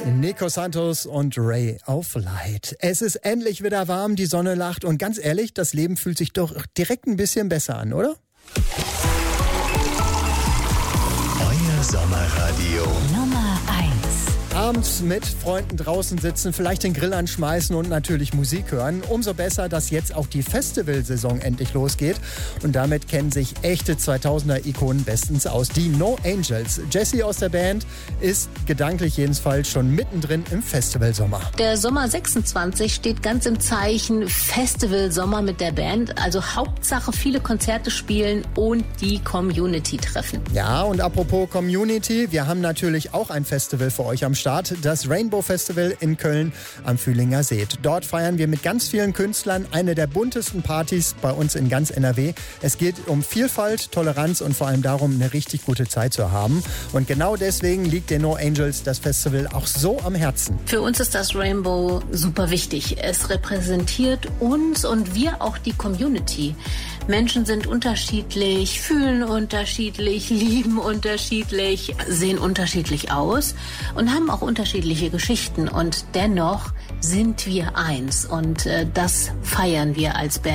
Nico Santos und Ray of Light. Es ist endlich wieder warm, die Sonne lacht und ganz ehrlich, das Leben fühlt sich doch direkt ein bisschen besser an, oder? Euer Sommerradio Nummer 1. Abends mit Freunden draußen sitzen, vielleicht den Grill anschmeißen und natürlich Musik hören. Umso besser, dass jetzt auch die Festivalsaison endlich losgeht. Und damit kennen sich echte 2000er-Ikonen bestens aus. Die No Angels. Jessie aus der Band ist gedanklich jedenfalls schon mittendrin im Festivalsommer. Der Sommer 26 steht ganz im Zeichen Festivalsommer mit der Band. Also Hauptsache viele Konzerte spielen und die Community treffen. Ja, und apropos Community, wir haben natürlich auch ein Festival für euch am Start. Das Rainbow Festival in Köln am Fühlinger See. Dort feiern wir mit ganz vielen Künstlern eine der buntesten Partys bei uns in ganz NRW. Es geht um Vielfalt, Toleranz und vor allem darum, eine richtig gute Zeit zu haben. Und genau deswegen liegt den No Angels das Festival auch so am Herzen. Für uns ist das Rainbow super wichtig. Es repräsentiert uns und wir auch die Community. Menschen sind unterschiedlich, fühlen unterschiedlich, lieben unterschiedlich, sehen unterschiedlich aus und haben auch unterschiedliche Geschichten. Und dennoch sind wir eins und das feiern wir als Band.